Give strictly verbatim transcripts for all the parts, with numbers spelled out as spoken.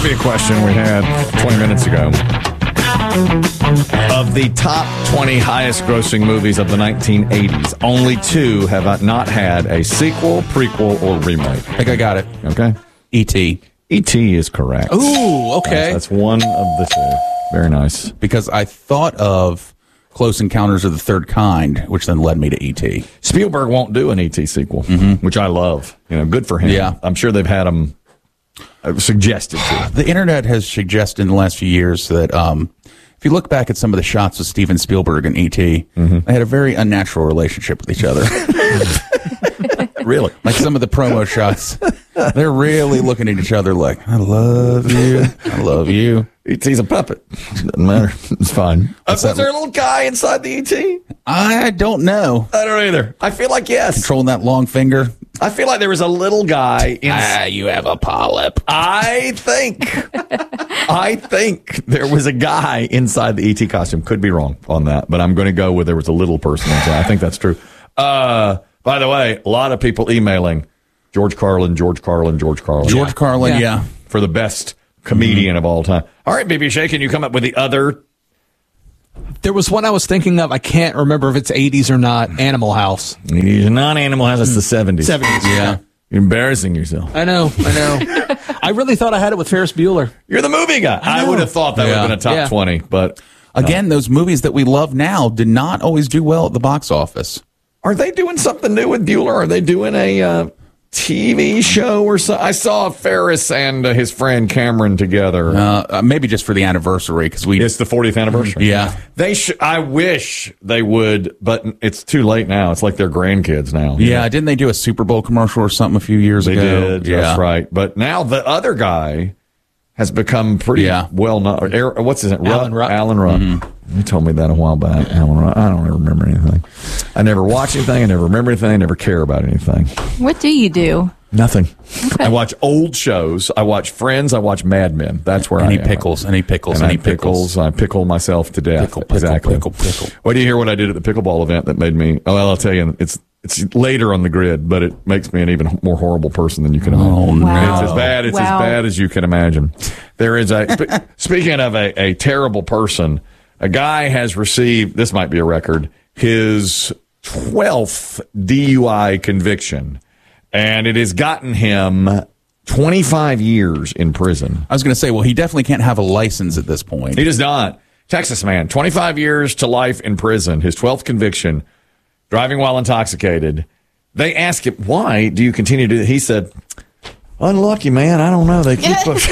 trivia question we had twenty minutes ago. Of the top twenty highest grossing movies of the nineteen eighties, only two have not had a sequel, prequel, or remake. I think I got it. Okay. E T E T is correct. Ooh, okay. That's, that's one of the two. Very nice. Because I thought of Close Encounters of the Third Kind, which then led me to E T Spielberg won't do an E T sequel, mm-hmm. which I love. You know, good for him. Yeah. I'm sure they've had him uh, suggested to. The internet has suggested in the last few years that um, if you look back at some of the shots of Steven Spielberg and E T, mm-hmm. they had a very unnatural relationship with each other. Really? Like some of the promo shots, they're really looking at each other like, I love you, I love you. E T's a puppet. Doesn't matter. It's fine. Uh, was there a little guy inside the E T? I don't know. I don't either. I feel like yes. Controlling that long finger. I feel like there was a little guy. In... Ah, you have a polyp. I think. I think there was a guy inside the E T costume. Could be wrong on that, but I'm going to go with there was a little person inside. I think that's true. Uh, by the way, a lot of people emailing George Carlin, George Carlin, George Carlin. George yeah. Carlin, yeah. yeah. For the best comedian mm-hmm. of all time. All right, B B Shay, can you come up with the other? There was one I was thinking of. I can't remember if it's eighties or not. Animal House. It's not Animal House. It's the seventies. seventies. Yeah. You're embarrassing yourself. I know. I know. I really thought I had it with Ferris Bueller. You're the movie guy. I, I would have thought that yeah. would have been a top yeah. twenty. But again, those movies that we love now did not always do well at the box office. Are they doing something new with Bueller? Are they doing a uh, T V show or something? I saw Ferris and uh, his friend Cameron together. Uh, maybe just for the anniversary because we. It's the fortieth anniversary. Yeah, they. Sh- I wish they would, but it's too late now. It's like their grandkids now. Yeah, know? Didn't they do a Super Bowl commercial or something a few years they ago? They did. Yeah. That's right. But now the other guy has become pretty yeah. well known. What's his name? Alan Ruck. Alan Ruck. Mm-hmm. You told me that a while back. Alan Ruck. I don't ever remember anything. I never watch anything. I never remember anything. I never care about anything. What do you do? Nothing. Okay. I watch old shows. I watch Friends. I watch Mad Men. That's where any I am. Pickles, any pickles, and any pickles. pickles. I pickle myself to death. Pickle, pickle, exactly. pickle, pickle. What do you hear? What I did at the pickleball event that made me? Oh, well, I'll tell you. It's it's later on the grid, but it makes me an even more horrible person than you can imagine. Oh no! Wow. It's as bad. It's wow. as bad as you can imagine. There is a. sp- speaking of a, a terrible person, a guy has received. This might be a record. His twelfth D U I conviction. And it has gotten him twenty-five years in prison. I was going to say, well, he definitely can't have a license at this point. He does not. Texas man, twenty-five years to life in prison. His twelfth conviction, driving while intoxicated. They asked him, why do you continue to do it? He said, unlucky, man. I don't know. They keep us.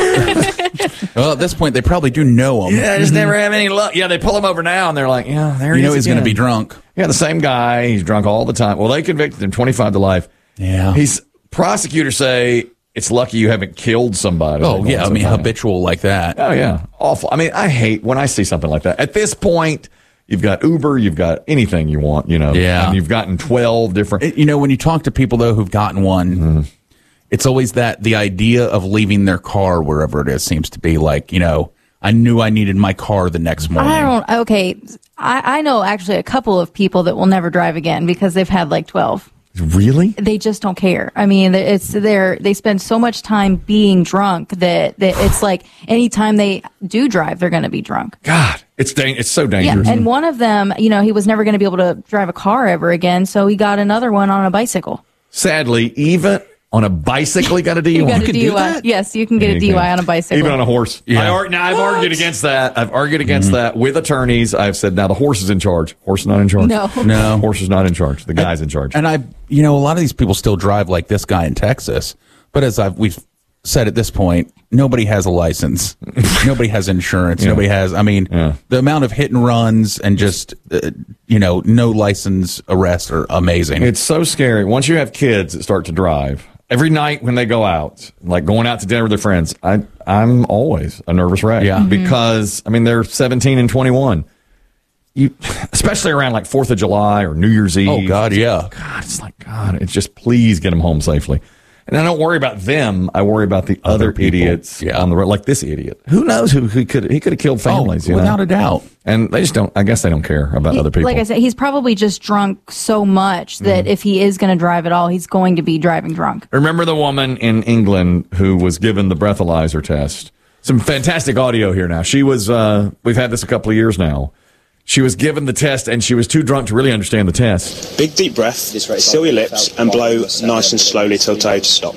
Well, at this point, they probably do know him. Yeah, I just never have any luck. Yeah, they pull him over now, and they're like, yeah, there he is. You know he's going to be drunk. Yeah, the same guy. He's drunk all the time. Well, they convicted him twenty-five to life. Yeah. He's prosecutors say it's lucky you haven't killed somebody. Oh, yeah. I mean, habitual like that. Oh, yeah. Awful. I mean, I hate when I see something like that. At this point, you've got Uber, you've got anything you want, you know. Yeah. And you've gotten twelve different. It, you know, when you talk to people, though, who've gotten one, mm-hmm. it's always that the idea of leaving their car wherever it is seems to be like, you know, I knew I needed my car the next morning. I don't, okay. I, I know actually a couple of people that will never drive again because they've had like twelve. Really? They just don't care. I mean, it's they're they spend so much time being drunk that, that it's like anytime they do drive, they're going to be drunk. God, it's dang, it's so dangerous. Yeah, and one of them, you know, he was never going to be able to drive a car ever again, so he got another one on a bicycle. Sadly, even on a bicycle, you got a D U I. You got a you D U I. Yes, you can get yeah, a D U I can. on a bicycle. Even on a horse. Yeah. I ar- now, I've what? argued against that. I've argued against mm-hmm. that with attorneys. I've said, now the horse is in charge. Horse is not in charge. No. No. Horse is not in charge. The guy's and, in charge. And I, you know, a lot of these people still drive like this guy in Texas. But as I've, we've said at this point, nobody has a license. Nobody has insurance. Yeah. Nobody has, I mean, yeah. the amount of hit and runs and just, uh, you know, no license arrests are amazing. It's so scary. Once you have kids that start to drive, every night when they go out, like going out to dinner with their friends, I, I'm always a nervous wreck. Yeah. Mm-hmm. Because, I mean, they're seventeen and twenty-one. You, especially around like fourth of July or New Year's Eve. Oh, God, yeah. God, it's like, God, it's just please get them home safely. And I don't worry about them. I worry about the other, other idiots yeah. on the road, like this idiot. Who knows who he could he could have killed families? Oh, you without know? a doubt. And they just don't. I guess they don't care about he, other people. Like I said, he's probably just drunk so much that mm. if he is going to drive at all, he's going to be driving drunk. Remember the woman in England who was given the breathalyzer test some fantastic audio here now. She was, uh, we've had this a couple of years now. She was given the test, and she was too drunk to really understand the test. Big deep breath, seal your lips, and blow nice and slowly till told to stop.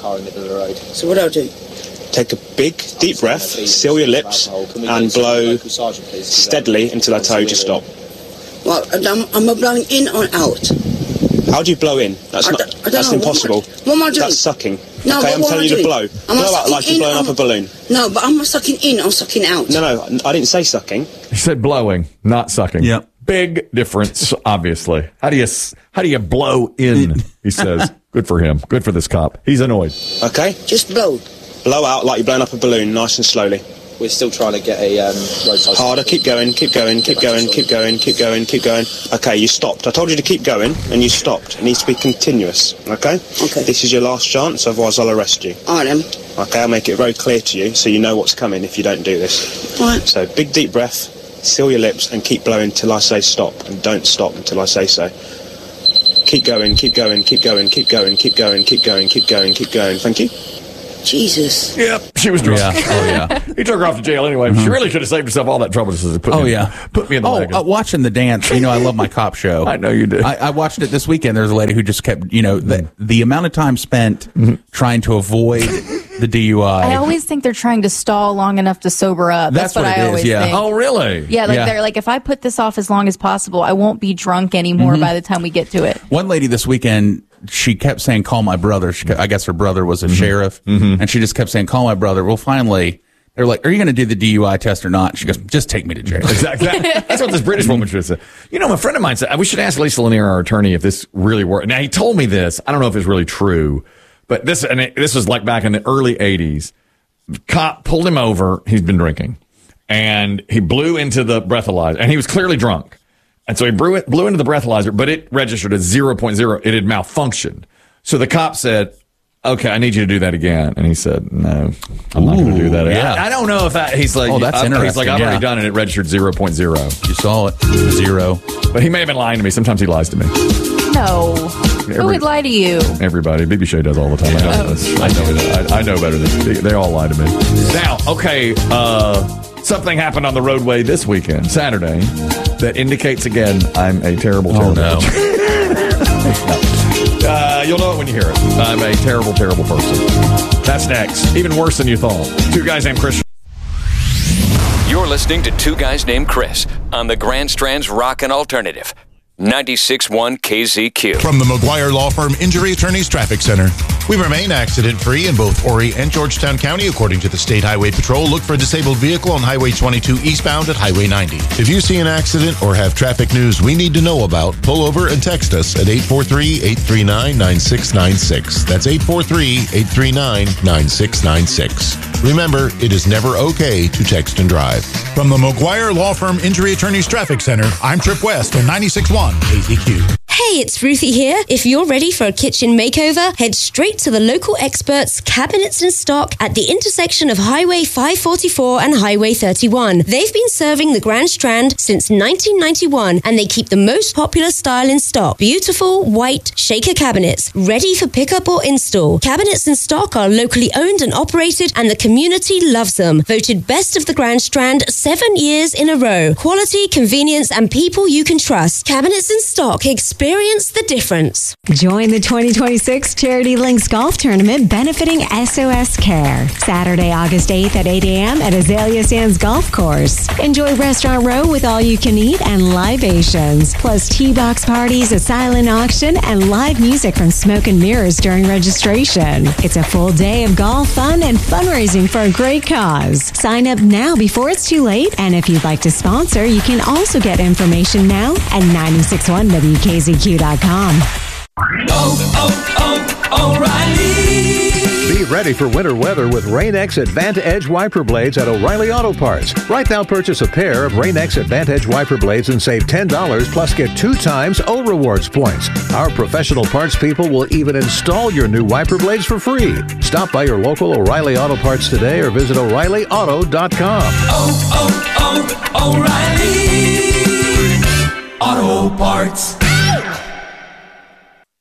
So what do I do? Take a big deep breath, seal your lips, and blow steadily until I tell you to stop. Well, am I blowing in or out? How do you blow in? That's I not. don't- I don't That's know. impossible. What am I- what am I doing? That's sucking. No, okay, but I'm what telling am you I to blow. doing? Am I blow out sucking like you're in blowing or- up a balloon. No, but I'm sucking in or sucking out. No, no, I didn't say sucking. She said blowing, not sucking. Yep. Big difference, obviously. How do you how do you blow in? He says. Good for him. Good for this cop. He's annoyed. Okay, Just blow. blow out like you're blowing up a balloon, nice and slowly. We're still trying to get a um, roadside. Harder. Keep going. Keep going. Keep going. Keep going. Keep going. Keep going. Okay, you stopped. I told you to keep going, and you stopped. It needs to be continuous. Okay. Okay. This is your last chance. Otherwise, I'll arrest you. All right, then. Okay. I'll make it very clear to you, so you know what's coming if you don't do this. All right. So, big deep breath, seal your lips, and keep blowing till I say stop, and don't stop until I say so. Keep going. Keep going. Keep going. Keep going. Keep going. Keep going. Keep going. Keep going. Thank you. Jesus. Yep. She was drunk. Yeah. Oh, yeah. He took her off to jail anyway. She really could have saved herself all that trouble. Just to put Oh, me, yeah. Put me in the Oh, wagon. uh, watching the dance. You know, I love my cop show. I know you do. I, I watched it this weekend. There's a lady who just kept, you know, the, the amount of time spent trying to avoid the D U I. I always think they're trying to stall long enough to sober up. That's That's, what, what it I is, always yeah. think. Oh, really? Yeah, like Yeah. they're like, if I put this off as long as possible, I won't be drunk anymore by the time we get to it. One lady this weekend, she kept saying, call my brother. She, I guess her brother was a sheriff. And she just kept saying, call my brother. Well, finally, they're like, are you going to do the D U I test or not? She goes, just take me to jail. Exactly. That's what this British woman should have said. You know, a friend of mine said, we should ask Lisa Lanier, our attorney, if this really worked. Now, he told me this. I don't know if it's really true, but this, and it, this was like back in the early eighties. Cop pulled him over. He's been drinking, and he blew into the breathalyzer, and he was clearly drunk. And so he blew, it, blew into the breathalyzer, but it registered as zero point zero. It had malfunctioned. So the cop said, okay, I need you to do that again. And he said, no, I'm not going to do that. yeah. I, I don't know if that, he's like, Oh, that's uh, He's like, interesting, I've yeah. already done it. It registered zero point zero. You saw it. Zero. But he may have been lying to me. Sometimes he lies to me. No. Who Every- would lie to you? Everybody. B B Shea does all the time. I know this. I know it. I, I know better than they, they all lie to me. Now, okay, uh, something happened on the roadway this weekend, Saturday, that indicates again I'm a terrible, terrible. no. Uh, you'll know it when you hear it. I'm a terrible, terrible person. That's next. Even worse than you thought. Two guys named Chris. You're listening to Two Guys Named Chris on the Grand Strand's Rockin' Alternative. ninety-six point one K Z Q. From the McGuire Law Firm Injury Attorneys Traffic Center. We remain accident-free in both Horry and Georgetown County, according to the State Highway Patrol. Look for a disabled vehicle on Highway twenty-two eastbound at Highway ninety. If you see an accident or have traffic news we need to know about, pull over and text us at eight four three, eight three nine, nine six nine six. That's eight four three, eight three nine, nine six nine six. Remember, it is never okay to text and drive. From the McGuire Law Firm Injury Attorneys Traffic Center, I'm Trip West on ninety-six point one K Z Q. Hey, it's Ruthie here. If you're ready for a kitchen makeover, head straight to the local experts, Cabinets and Stock, at the intersection of Highway five forty-four and Highway thirty-one. They've been serving the Grand Strand since nineteen ninety-one, and they keep the most popular style in stock. Beautiful, white, shaker cabinets, ready for pickup or install. Cabinets and Stock are locally owned and operated, and the community loves them. Voted best of the Grand Strand seven years in a row. Quality, convenience, and people you can trust. Cabinets and Stock. Experience the difference. Join the twenty twenty-six Charity Links Golf Tournament benefiting S O S Care. Saturday, August eighth at eight a.m. at Azalea Sands Golf Course. Enjoy Restaurant Row with all you can eat and libations, plus tee box parties, a silent auction, and live music from Smoke and Mirrors during registration. It's a full day of golf fun and fundraising for a great cause. Sign up now before it's too late, and if you'd like to sponsor, you can also get information now at ninety-six point one W K Z Q dot com. Oh, oh, O'Reilly! Be ready for winter weather with Rain-X Advantage wiper blades at O'Reilly Auto Parts. Right now, purchase a pair of Rain-X Advantage wiper blades and save ten dollars, plus get two times O Rewards points. Our professional parts people will even install your new wiper blades for free. Stop by your local O'Reilly Auto Parts today or visit O'Reilly Auto dot com. Oh, oh, oh, O'Reilly Auto Parts.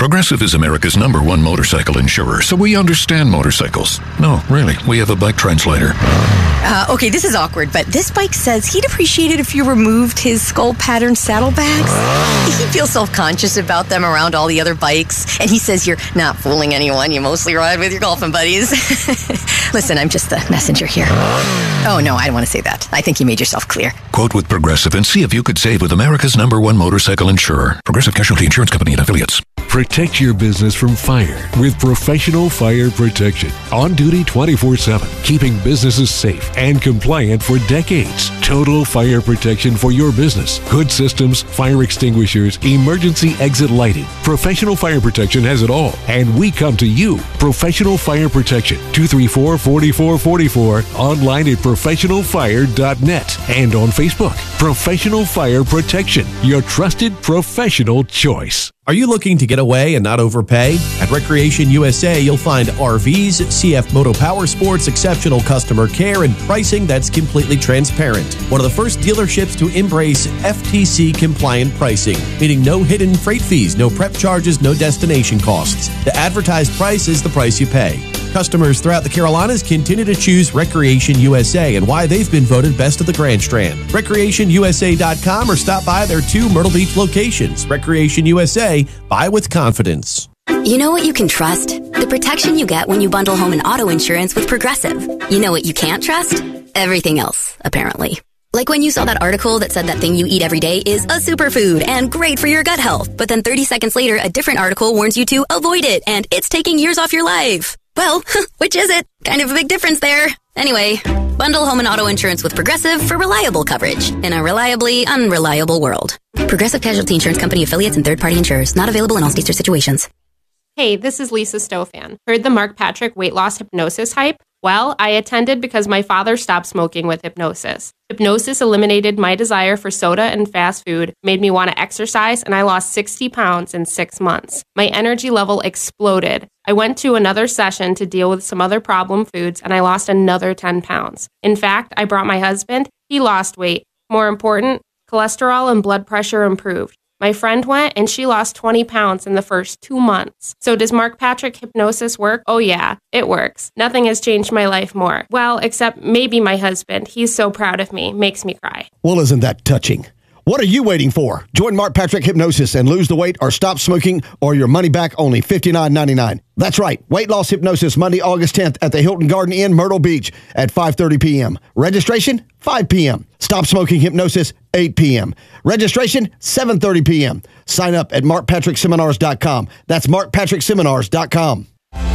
Progressive is America's number one motorcycle insurer, so we understand motorcycles. No, really, we have a bike translator. Uh, okay, this is awkward, but this bike says he'd appreciate it if you removed his skull pattern saddlebags. He feels self-conscious about them around all the other bikes, and he says you're not fooling anyone. You mostly ride with your golfing buddies. Listen, I'm just the messenger here. Oh, no, I don't want to say that. I think you made yourself clear. Quote with Progressive and see if you could save with America's number one motorcycle insurer. Progressive Casualty Insurance Company and Affiliates. Protect your business from fire with Professional Fire Protection. On duty twenty-four seven, keeping businesses safe and compliant for decades. Total fire protection for your business. Hood systems, fire extinguishers, emergency exit lighting. Professional Fire Protection has it all. And we come to you. Professional Fire Protection. two three four, four four four four. Online at professional fire dot net. And on Facebook. Professional Fire Protection. Your trusted professional choice. Are you looking to get away and not overpay? At Recreation U S A, you'll find R Vs, C F Moto Power Sports, exceptional customer care, and pricing that's completely transparent. One of the first dealerships to embrace F T C-compliant pricing, meaning no hidden freight fees, no prep charges, no destination costs. The advertised price is the price you pay. Customers throughout the Carolinas continue to choose Recreation U S A and why they've been voted best of the Grand Strand. recreation u s a dot com or stop by their two Myrtle Beach locations. Recreation U S A, buy with confidence. You know what you can trust? The protection you get when you bundle home and auto insurance with Progressive. You know what you can't trust? Everything else, apparently. Like when you saw that article that said that thing you eat every day is a superfood and great for your gut health, but then thirty seconds later, a different article warns you to avoid it and it's taking years off your life. Well, which is it? Kind of a big difference there. Anyway, bundle home and auto insurance with Progressive for reliable coverage in a reliably unreliable world. Progressive Casualty Insurance Company affiliates and third-party insurers. Not available in all states or situations. Hey, this is Lisa Stofan. Heard the Mark Patrick weight loss hypnosis hype? Well, I attended because my father stopped smoking with hypnosis. Hypnosis eliminated my desire for soda and fast food, made me want to exercise, and I lost sixty pounds in six months. My energy level exploded. I went to another session to deal with some other problem foods, and I lost another ten pounds. In fact, I brought my husband. He lost weight. More important, cholesterol and blood pressure improved. My friend went and she lost twenty pounds in the first two months. So does Mark Patrick hypnosis work? Oh yeah, it works. Nothing has changed my life more. Well, except maybe my husband. He's so proud of me. Makes me cry. Well, isn't that touching? What are you waiting for? Join Mark Patrick Hypnosis and lose the weight or stop smoking or your money back only fifty-nine ninety-nine. That's right. Weight Loss Hypnosis Monday, August tenth at the Hilton Garden Inn, Myrtle Beach at five thirty p.m. Registration, five p.m. Stop Smoking Hypnosis, eight p.m. Registration, seven thirty p.m. Sign up at mark patrick seminars dot com. That's mark patrick seminars dot com.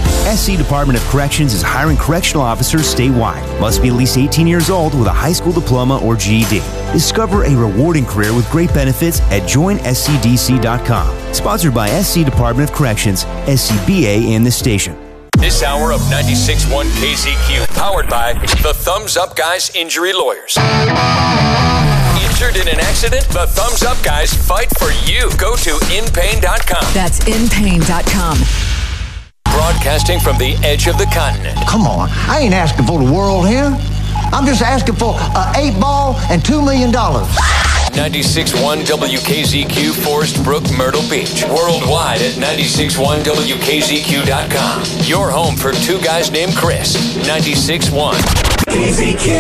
S C Department of Corrections is hiring correctional officers statewide. Must be at least eighteen years old with a high school diploma or G E D. Discover a rewarding career with great benefits at join s c d c dot com. Sponsored by S C Department of Corrections, S C B A, and the station. This hour of ninety-six point one K Z Q, powered by the Thumbs Up Guys Injury Lawyers. Injured in an accident? The Thumbs Up Guys fight for you. Go to in pain dot com. That's in pain dot com. Broadcasting from the edge of the continent. Come on, I ain't asking for the world here. I'm just asking for an eight ball and two million dollars. ninety-six point one W K Z Q, Forest Brook, Myrtle Beach. Worldwide at ninety-six point one W K Z Q dot com. Your home for two guys named Chris. ninety-six point one K Z Q.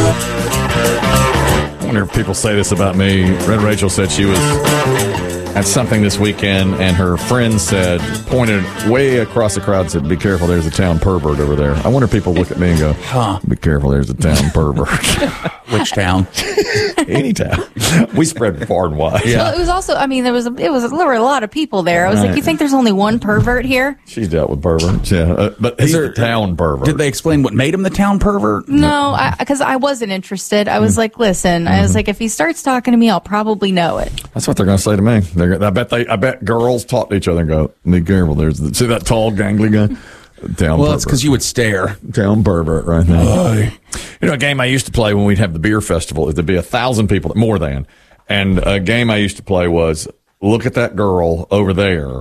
I wonder if people say this about me. Red Rachel said she was at something this weekend, and her friend said, pointed way across the crowd and said, "Be careful, there's a town pervert over there." I wonder if people look at me and go, huh, "Be careful, there's a town pervert." Which town? Any town. We spread far and wide. Yeah. Well, it was also, I mean, there was a, it was there were a lot of people there. I was right. like, you think there's only one pervert here? She's dealt with perverts, yeah, uh, but he's there, the town pervert. Did they explain what made him the town pervert? No, because I, I wasn't interested. I was mm. like, listen, mm-hmm. I was like, if he starts talking to me, I'll probably know it. That's what they're going to say to me. They're, I bet they, I bet girls talk to each other and go, "Be careful." There's the, see that tall, gangly guy. Town well, pervert. It's because you would stare. Town pervert right now. Oh. You know, a game I used to play when we'd have the beer festival, there'd be a thousand people, more than. And a game I used to play was, look at that girl over there.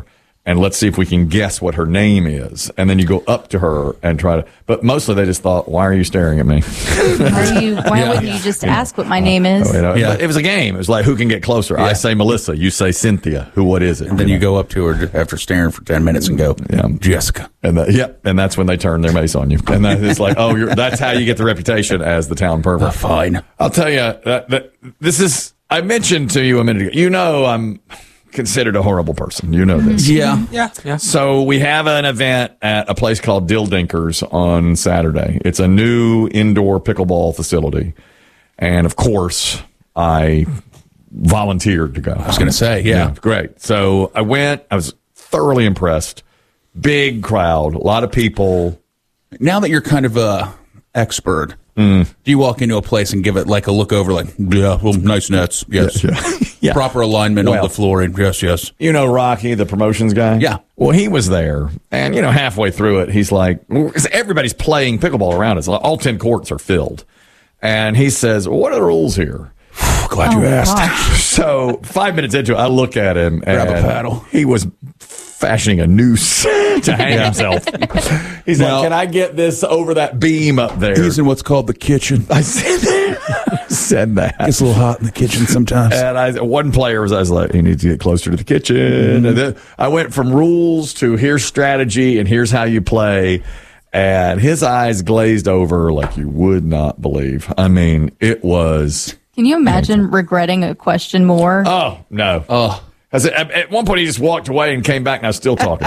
and let's see if we can guess what her name is. And then you go up to her and try to, but mostly they just thought, why are you staring at me? Why, are you, why Yeah. wouldn't you just ask what my name is? Oh, you know, Yeah. It was a game. It was like, who can get closer? I say Melissa. You say Cynthia. Who, what is it? And then you go up to her after staring for ten minutes and go, yeah. Jessica. And the, yep, and that's when they turn their mace on you. And that, it's like, oh, you're, that's how you get the reputation as the town pervert. Oh, fine. I'll tell you, that, that, this is, I mentioned to you a minute ago, you know I'm considered a horrible person. You know this. Yeah. Yeah. Yeah. So we have an event at a place called Dildinkers on Saturday. It's a new indoor pickleball facility. And of course, I volunteered to go. I was going to say, yeah. Great. So I went. I was thoroughly impressed. Big crowd, a lot of people. Now that you're kind of a expert, Mm. do you walk into a place and give it like a look over, like, yeah, well, nice nets, yes, Yeah, yeah. proper alignment Well, on the floor, and yes, yes. You know Rocky, the promotions guy? Yeah. Well, he was there. And, you know, halfway through it, he's like, because everybody's playing pickleball around us. All ten courts are filled. And he says, well, what are the rules here? Glad Oh, you asked. gosh. So five minutes into it, I look at him Grab a and paddle. he was fashioning a noose to hang himself. He's Well- like, can I get this over that beam up there? He's in what's called the kitchen. I said that. said that. It's a little hot in the kitchen sometimes. And I, one player was, I was like, he needs to get closer to the kitchen. Mm-hmm. And then I went from rules to here's strategy and here's how you play. And his eyes glazed over like you would not believe. I mean, it was. Can you imagine regretting a question more? Oh, no. Oh. As at, at one point, he just walked away and came back, and I was still talking.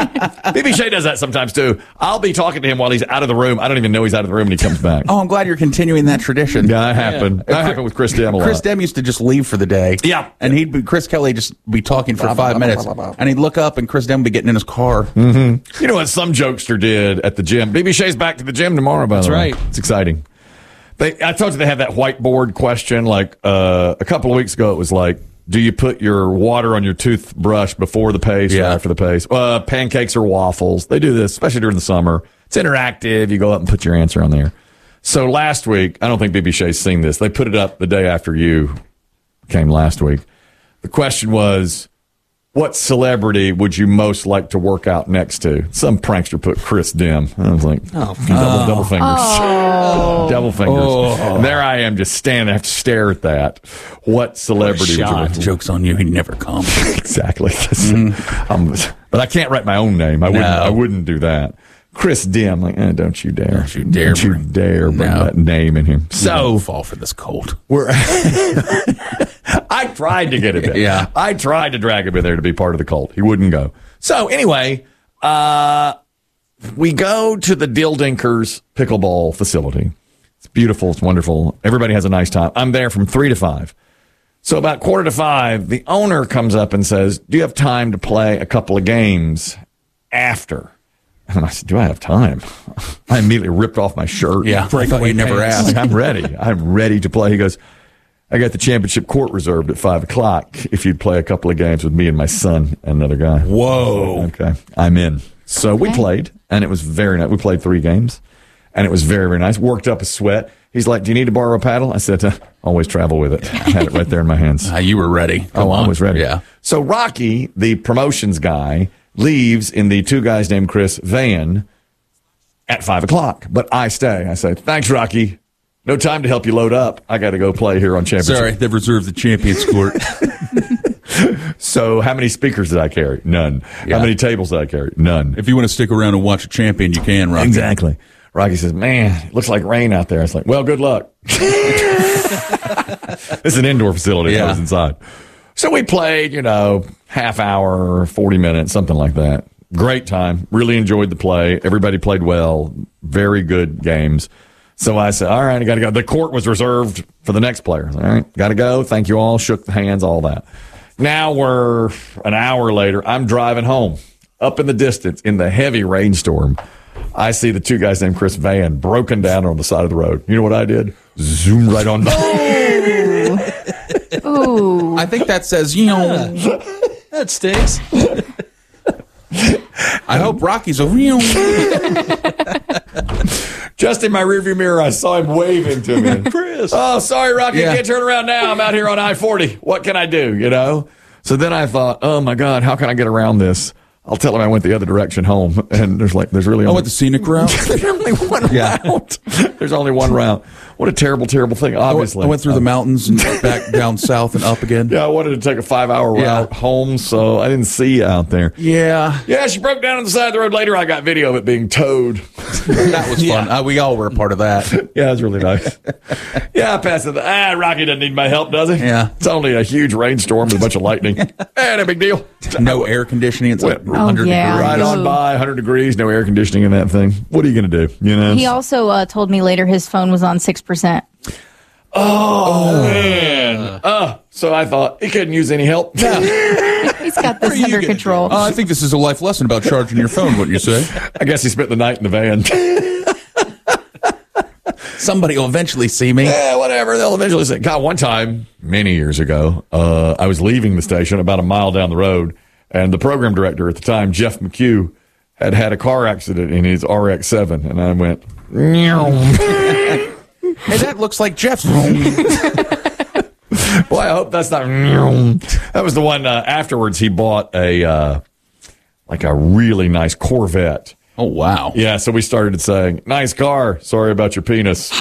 B B Shea does that sometimes, too. I'll be talking to him while he's out of the room. I don't even know he's out of the room, and he comes back. Oh, I'm glad you're continuing that tradition. Yeah, that happened. That happened with Chris Dem a lot. Chris Dem used to just leave for the day. Yeah. And he'd be, Chris Kelly just be talking for Blah, five blah, minutes. blah, blah, blah. And he'd look up and Chris Dem would be getting in his car. Mm-hmm. You know what some jokester did at the gym? B B Shea's back to the gym tomorrow, by That's the way. right. It's exciting. They, I told you they have that whiteboard question. Like uh, a couple of weeks ago, it was like, do you put your water on your toothbrush before the paste Yeah. or after the paste? Uh, pancakes or waffles. They do this, especially during the summer. It's interactive. You go up and put your answer on there. So last week, I don't think B B Shea's seen this. They put it up the day after you came last week. The question was, what celebrity would you most like to work out next to? Some prankster put Chris Dem. I was like, oh, double, double fingers. Oh. Double fingers. Oh. And there I am just standing. I have to stare at that. What celebrity would you shot. like to Joke's on you. He'd never come. Exactly. Um, but I can't write my own name. I wouldn't. No. I wouldn't do that. Chris Dem. Like, eh, don't you dare! Don't you dare Don't you bring- dare bring No. that name in here. So So fall for this cold. we're. I tried to get him in. Yeah. I tried to drag him in there to be part of the cult. He wouldn't go. So anyway, uh, we go to the Dildinkers pickleball facility. It's beautiful. It's wonderful. Everybody has a nice time. I'm there from three to five. So about quarter to five, the owner comes up and says, do you have time to play a couple of games after? And I said, do I have time? I immediately ripped off my shirt. Yeah, I thought you never pants. asked. I'm ready. I'm ready to play. He goes, I got the championship court reserved at five o'clock if you'd play a couple of games with me and my son and another guy. Whoa. Okay. I'm in. So we played, and it was very nice. We played three games, and it was very, very nice. Worked up a sweat. He's like, do you need to borrow a paddle? I said, uh, always travel with it. I had it right there in my hands. Uh, you were ready. Come oh, on. I was ready. Yeah. So Rocky, the promotions guy, leaves in the two guys named Chris van at five o'clock, but I stay. I say, thanks, Rocky. No time to help you load up. I got to go play here on championship. Sorry, they've reserved the champions court. So how many speakers did I carry? None. Yeah. How many tables did I carry? None. If you want to stick around and watch a champion, you can, Rocky. Exactly. Rocky says, man, it looks like rain out there. I was like, well, good luck. It's an indoor facility. Yeah. I was inside. So we played, you know, half hour, forty minutes, something like that. Great time. Really enjoyed the play. Everybody played well. Very good games. So I said, all right, I got to go. The court was reserved for the next player. All right, got to go. Thank you all. Shook the hands, all that. Now we're an hour later. I'm driving home. Up in the distance, in the heavy rainstorm, I see the two guys named Chris Van broken down on the side of the road. You know what I did? Zoom right on by. Ooh. I think that says, you know, That stinks. I hope Rocky's a real. Just in my rearview mirror, I saw him waving to me. Chris. Oh, sorry, Rocky. Yeah. I can't turn around now. I'm out here on I forty. What can I do? You know? So then I thought, oh, my God, how can I get around this? I'll tell him I went the other direction home, and there's like there's really I only, went the scenic route. there's only one Yeah. route. There's only one route. What a terrible, terrible thing. I went, Obviously, I went through the Um, mountains and back down south and up again. Yeah, I wanted to take a five-hour Yeah. route home, so I didn't see you out there. Yeah. Yeah, she broke down on the side of the road. Later, I got video of it being towed. That was fun. Uh, we all were a part of that. Yeah, it was really nice. Yeah, I passed it. Ah, Rocky doesn't need my help, does he? Yeah. It's only a huge rainstorm with a bunch of lightning. Eh, no big deal. No air conditioning. It's like Went one hundred yeah. degrees. Right on by, one hundred degrees, no air conditioning in that thing. What are you going to do? You know? He also uh, told me later his phone was on six percent. Oh, man. Uh, so I thought he couldn't use any help. He's got this under control. Uh, I think this is a life lesson about charging your phone, wouldn't you say? I guess he spent the night in the van. Somebody will eventually see me. Yeah, whatever. They'll eventually say. God, one time, many years ago, uh, I was leaving the station about a mile down the road, and the program director at the time, Jeff McHugh, had had a car accident in his R X seven, and I went, Hey, that looks like Jeff's. boy, I hope that's not. That was the one uh, afterwards. He bought a uh, like a really nice Corvette. Oh wow! Yeah, so we started saying, "Nice car. Sorry about your penis."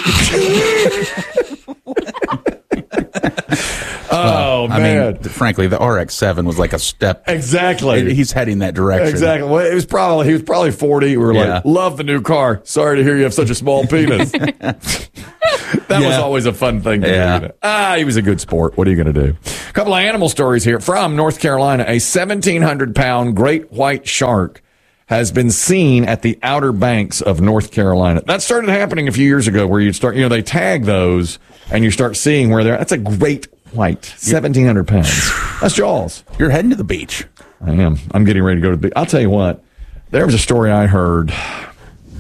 Oh, I man. mean, frankly, the R X seven was like a step. Exactly. He's heading that direction. Exactly. Well, it was probably he was probably forty. We were Yeah. like, "Love the new car. Sorry to hear you have such a small penis." That was Yeah. always a fun thing to Yeah. do. Ah, he was a good sport. What are you going to do? A couple of animal stories here from North Carolina. A seventeen hundred pound great white shark has been seen at the Outer Banks of North Carolina. That started happening a few years ago where you start, you know, they tag those and you start seeing where they're, that's a great white, seventeen hundred pounds. That's Jaws. You're heading to the beach. I am. I'm getting ready to go to the beach. I'll tell you what, there was a story I heard